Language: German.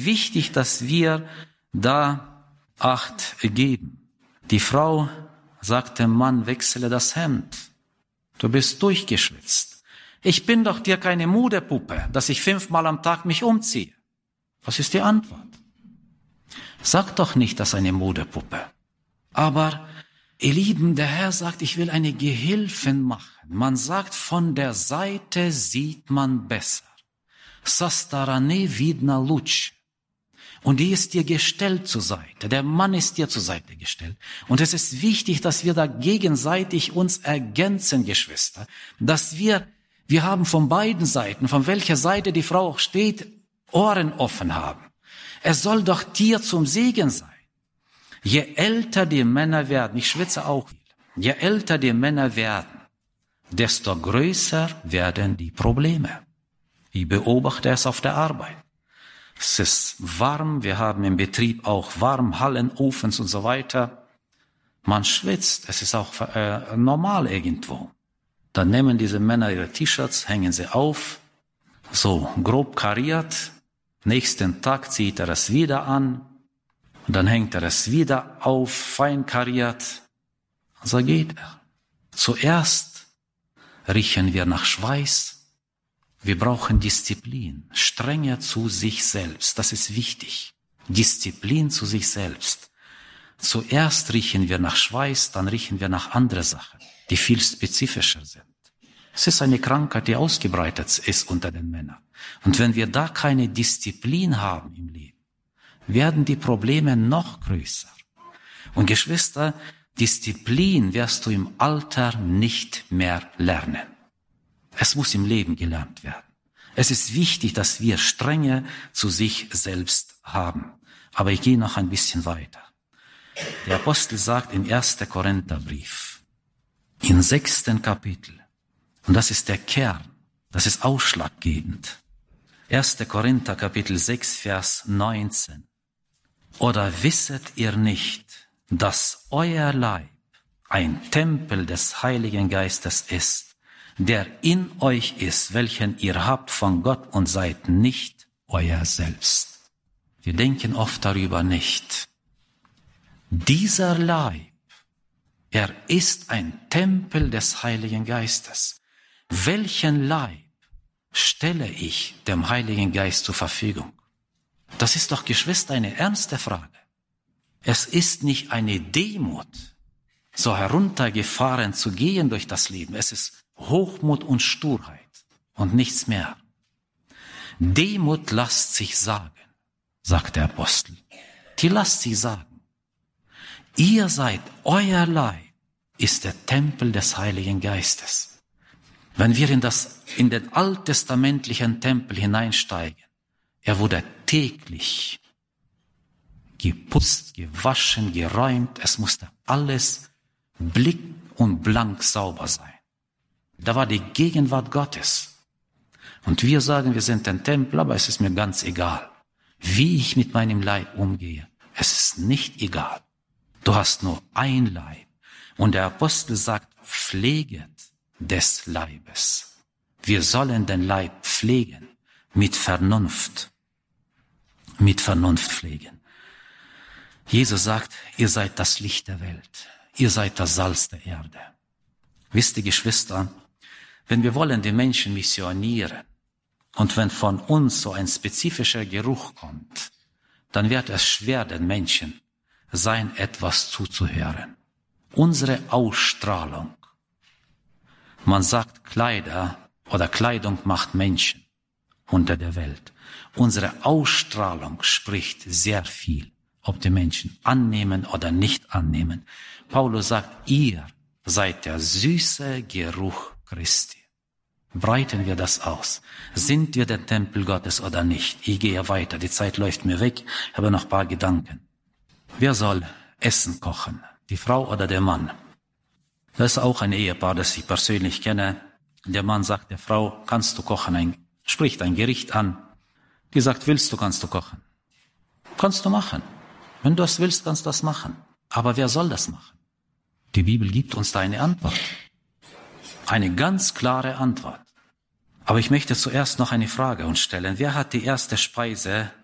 ist wichtig, dass wir da Acht geben. Die Frau sagt dem Mann, wechsle das Hemd. Du bist durchgeschwitzt. Ich bin doch dir keine Modepuppe, dass ich 5-mal am Tag mich umziehe. Was ist die Antwort? Sag doch nicht, das ist eine Modepuppe. Aber, ihr Lieben, der Herr sagt, ich will eine Gehilfin machen. Man sagt, von der Seite sieht man besser. Со стороны видно лучше. Und die ist dir gestellt zur Seite. Der Mann ist dir zur Seite gestellt. Und es ist wichtig, dass wir da gegenseitig uns ergänzen, Geschwister. Dass wir haben von beiden Seiten, von welcher Seite die Frau auch steht, Ohren offen haben. Es soll doch dir zum Segen sein. Je älter die Männer werden, ich schwitze auch viel, je älter die Männer werden, desto größer werden die Probleme. Ich beobachte es auf der Arbeit. Es ist warm, wir haben im Betrieb auch warm, Hallenofens und so weiter. Man schwitzt, es ist auch normal irgendwo. Dann nehmen diese Männer ihre T-Shirts, hängen sie auf, so grob kariert. Nächsten Tag zieht er es wieder an und dann hängt er es wieder auf, fein kariert. So geht er. Zuerst riechen wir nach Schweiß. Wir brauchen Disziplin, Strenge zu sich selbst. Das ist wichtig. Disziplin zu sich selbst. Zuerst riechen wir nach Schweiß, dann riechen wir nach anderen Sachen, die viel spezifischer sind. Es ist eine Krankheit, die ausgebreitet ist unter den Männern. Und wenn wir da keine Disziplin haben im Leben, werden die Probleme noch größer. Und Geschwister, Disziplin wirst du im Alter nicht mehr lernen. Es muss im Leben gelernt werden. Es ist wichtig, dass wir Strenge zu sich selbst haben. Aber ich gehe noch ein bisschen weiter. Der Apostel sagt im 1. Korintherbrief, im 6. Kapitel, und das ist der Kern, das ist ausschlaggebend. 1. Korinther Kapitel 6, Vers 19. Oder wisset ihr nicht, dass euer Leib ein Tempel des Heiligen Geistes ist, der in euch ist, welchen ihr habt von Gott und seid nicht euer selbst. Wir denken oft darüber nicht. Dieser Leib, er ist ein Tempel des Heiligen Geistes. Welchen Leib stelle ich dem Heiligen Geist zur Verfügung? Das ist doch, Geschwister, eine ernste Frage. Es ist nicht eine Demut, so heruntergefahren zu gehen durch das Leben. Es ist Hochmut und Sturheit und nichts mehr. Demut lasst sich sagen, sagt der Apostel. Die lasst sich sagen. Ihr seid, euer Leib ist der Tempel des Heiligen Geistes. Wenn wir in den alttestamentlichen Tempel hineinsteigen, er wurde täglich geputzt, gewaschen, geräumt. Es musste alles blick und blank sauber sein. Da war die Gegenwart Gottes. Und wir sagen, wir sind ein Tempel, aber es ist mir ganz egal, wie ich mit meinem Leib umgehe. Es ist nicht egal. Du hast nur ein Leib. Und der Apostel sagt, pfleget des Leibes. Wir sollen den Leib pflegen, mit Vernunft. Mit Vernunft pflegen. Jesus sagt, ihr seid das Licht der Welt. Ihr seid das Salz der Erde. Wisst ihr, Geschwister, wenn wir wollen die Menschen missionieren und wenn von uns so ein spezifischer Geruch kommt, dann wird es schwer, den Menschen sein etwas zuzuhören. Unsere Ausstrahlung. Man sagt, Kleider oder Kleidung macht Menschen unter der Welt. Unsere Ausstrahlung spricht sehr viel, ob die Menschen annehmen oder nicht annehmen. Paulus sagt, ihr seid der süße Geruch Christi. Breiten wir das aus. Sind wir der Tempel Gottes oder nicht? Ich gehe weiter, die Zeit läuft mir weg, ich habe noch ein paar Gedanken. Wer soll Essen kochen? Die Frau oder der Mann? Das ist auch ein Ehepaar, das ich persönlich kenne. Der Mann sagt der Frau, kannst du kochen? Spricht ein Gericht an. Die sagt, willst du, kannst du kochen. Kannst du machen. Wenn du es willst, kannst du das machen. Aber wer soll das machen? Die Bibel gibt uns da eine Antwort. Eine ganz klare Antwort. Aber ich möchte zuerst noch eine Frage uns stellen. Wer hat die erste Speise